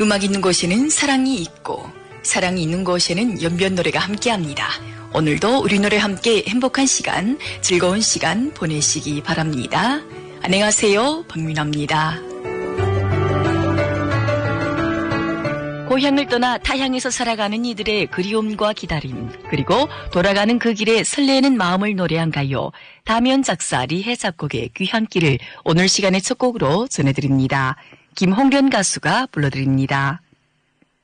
음악 있는 곳에는 사랑이 있고 사랑이 있는 곳에는 연변 노래가 함께합니다. 오늘도 우리 노래 함께 행복한 시간, 즐거운 시간 보내시기 바랍니다. 안녕하세요, 박민아입니다. 고향을 떠나 타향에서 살아가는 이들의 그리움과 기다림, 그리고 돌아가는 그 길에 설레는 마음을 노래한 가요. 다면 작사 리해 작곡의 귀한 길을 오늘 시간의 첫 곡으로 전해드립니다. 김홍련 가수가 불러드립니다.